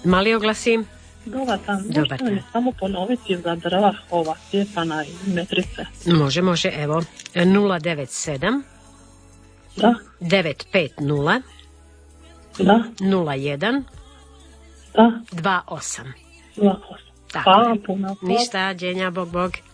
Mali oglasi? Dobar dan. Dobar Možete mi dan. samo ponoviti za drva ova Stjepana i Metrice? Može, evo. 097 Da, 950 da, 01 da, 28. 2%. Tako Hvala je. puno. Ništa, đenja, bog.